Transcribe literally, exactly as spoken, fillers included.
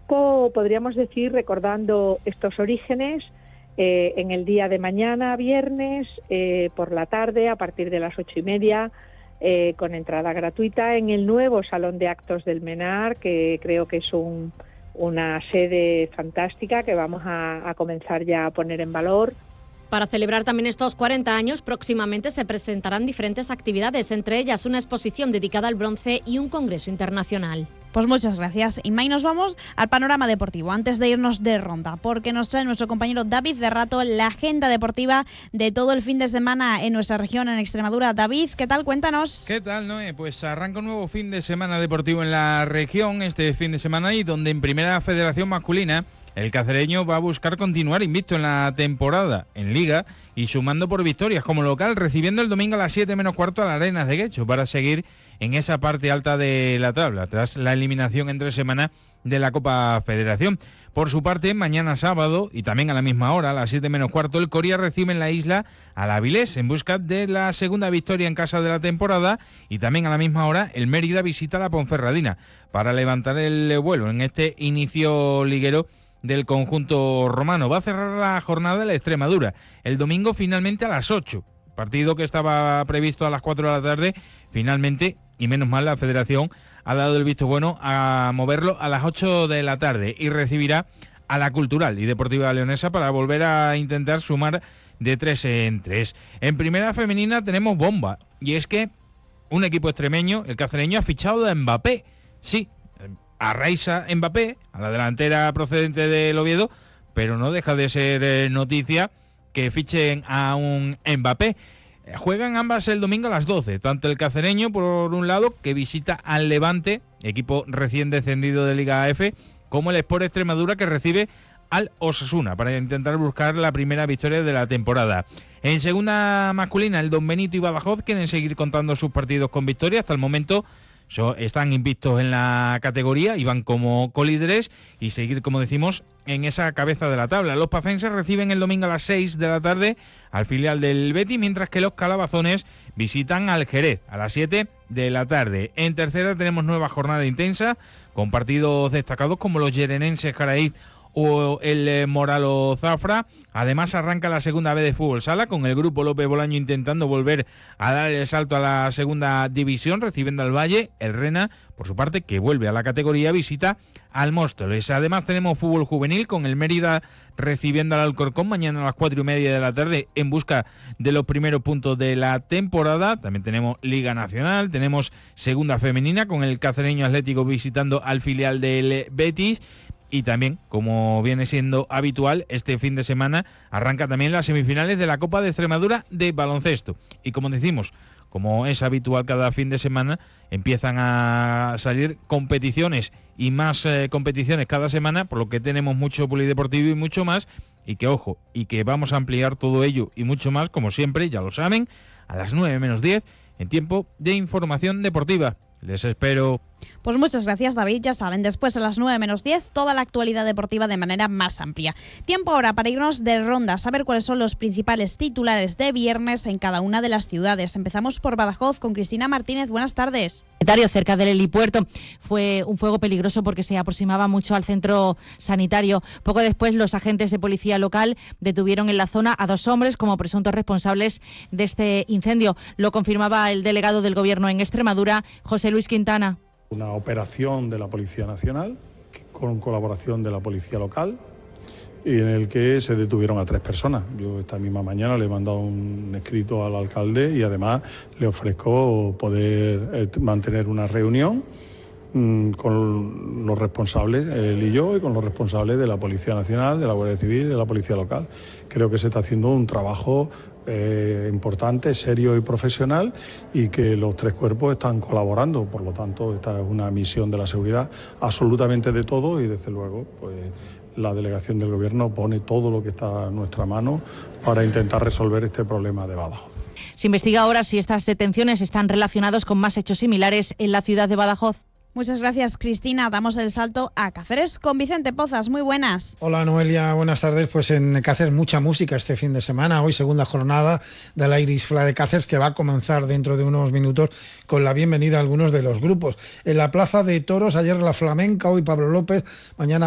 poco, podríamos decir, recordando estos orígenes, eh, en el día de mañana, viernes, eh, por la tarde, a partir de las ocho y media, eh, con entrada gratuita, en el nuevo Salón de Actos del Menar, que creo que es un, una sede fantástica que vamos a, a comenzar ya a poner en valor. Para celebrar también estos cuarenta años, próximamente se presentarán diferentes actividades, entre ellas una exposición dedicada al bronce y un congreso internacional. Pues muchas gracias, Inma, y nos vamos al panorama deportivo antes de irnos de ronda, porque nos trae nuestro compañero David Cerrato la agenda deportiva de todo el fin de semana en nuestra región, en Extremadura. David, ¿qué tal? Cuéntanos. ¿Qué tal, Noé? Pues arranca un nuevo fin de semana deportivo en la región este fin de semana, y donde en Primera Federación Masculina el cacereño va a buscar continuar invicto en la temporada en Liga y sumando por victorias como local, recibiendo el domingo a las siete menos cuarto a la Arenas de Guecho para seguir en esa parte alta de la tabla, tras la eliminación entre semana de la Copa Federación. Por su parte, mañana sábado, y también a la misma hora, a las siete menos cuarto, el Coria recibe en la isla al Avilés en busca de la segunda victoria en casa de la temporada, y también a la misma hora el Mérida visita a la Ponferradina para levantar el vuelo en este inicio liguero del conjunto romano. Va a cerrar la jornada la Extremadura el domingo finalmente a las ocho, partido que estaba previsto a las cuatro de la tarde, finalmente, y menos mal, la Federación ha dado el visto bueno a moverlo a las ocho de la tarde y recibirá a la Cultural y Deportiva Leonesa para volver a intentar sumar de tres en tres. En Primera Femenina tenemos bomba, y es que un equipo extremeño, el cacereño, ha fichado a Mbappé. Sí, a Raiza Mbappé, a la delantera procedente del Oviedo, pero no deja de ser eh, noticia que fichen a un Mbappé. Eh, juegan ambas el domingo a las doce, tanto el cacereño, por un lado, que visita al Levante, equipo recién descendido de Liga F, como el Sport Extremadura, que recibe al Osasuna para intentar buscar la primera victoria de la temporada. En segunda masculina, el Don Benito y Badajoz quieren seguir contando sus partidos con victoria. Hasta el momento So, están invictos en la categoría y van como colíderes, y seguir, como decimos, en esa cabeza de la tabla. Los pacenses reciben el domingo a las seis de la tarde al filial del Betis, mientras que los calabazones visitan al Jerez a las siete de la tarde. En tercera tenemos nueva jornada intensa con partidos destacados como los yerenenses Jaraíz o el eh, Moralo Zafra. Además arranca la segunda B de fútbol sala con el grupo López Bolaño intentando volver a dar el salto a la segunda división, recibiendo al Valle. El Rena, por su parte, que vuelve a la categoría, visita al Móstoles. Además tenemos fútbol juvenil con el Mérida recibiendo al Alcorcón mañana a las cuatro y media de la tarde en busca de los primeros puntos de la temporada. También tenemos Liga Nacional, tenemos segunda femenina con el Cacereño Atlético visitando al filial del Betis. Y también, como viene siendo habitual, este fin de semana arranca también las semifinales de la Copa de Extremadura de baloncesto. Y como decimos, como es habitual cada fin de semana, empiezan a salir competiciones y más eh, competiciones cada semana, por lo que tenemos mucho polideportivo y mucho más. Y que, ojo, y que vamos a ampliar todo ello y mucho más, como siempre, ya lo saben, a las nueve menos diez, en tiempo de información deportiva. Les espero. Pues muchas gracias, David. Ya saben, después a las nueve menos diez, toda la actualidad deportiva de manera más amplia. Tiempo ahora para irnos de ronda, saber cuáles son los principales titulares de viernes en cada una de las ciudades. Empezamos por Badajoz con Cristina Martínez. Buenas tardes. Cerca del helipuerto fue un fuego peligroso porque se aproximaba mucho al centro sanitario. Poco después, los agentes de policía local detuvieron en la zona a dos hombres como presuntos responsables de este incendio. Lo confirmaba el delegado del Gobierno en Extremadura, José Luis Quintana. Una operación de la Policía Nacional con colaboración de la Policía Local, y en el que se detuvieron a tres personas. Yo esta misma mañana le he mandado un escrito al alcalde y además le ofrezco poder eh, mantener una reunión mmm, con los responsables, él y yo, y con los responsables de la Policía Nacional, de la Guardia Civil y de la Policía Local. Creo que se está haciendo un trabajo Eh, importante, serio y profesional, y que los tres cuerpos están colaborando. Por lo tanto, esta es una misión de la seguridad absolutamente de todo, y desde luego pues la delegación del Gobierno pone todo lo que está a nuestra mano para intentar resolver este problema de Badajoz. Se investiga ahora si estas detenciones están relacionadas con más hechos similares en la ciudad de Badajoz. Muchas gracias, Cristina. Damos el salto a Cáceres con Vicente Pozas. Muy buenas. Hola, Noelia. Buenas tardes. Pues en Cáceres mucha música este fin de semana. Hoy segunda jornada de la Iris Fla de Cáceres, que va a comenzar dentro de unos minutos con la bienvenida a algunos de los grupos. En la Plaza de Toros, ayer la Flamenca, hoy Pablo López, mañana